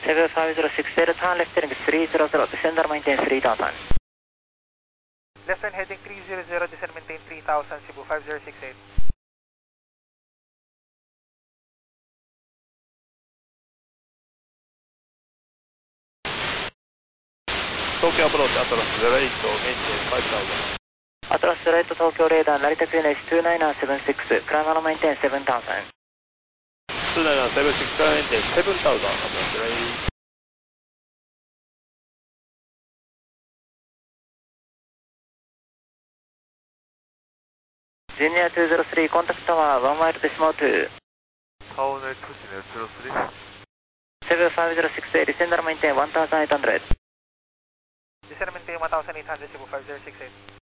7506, turn left heading 300, descend and maintain 3000. Left turn heading 300, descend maintain 3000, Cebu 5068. Tokyo approach, Atlas 08, maintain 5000. Atlas 08 Tokyo radar, Narita QNH 29976, climb and maintain 7000. 29976, climb and maintain 7000, Atlas 08. Junior 203, contact tower 1 mile decimal 2. Tower net Junior 03. 7506, descend and maintain 1800. Descend and maintain 1800, Cebu 5068.